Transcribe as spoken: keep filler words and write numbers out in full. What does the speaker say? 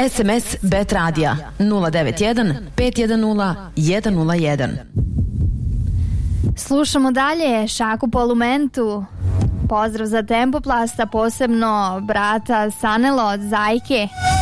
S M S Bet Radija nula devet jedan pet jedan nula jedan nula jedan. Slušamo dalje Šaku Polumentu. Pozdrav za Tempoplasta, posebno brata Sanelo od Zajke.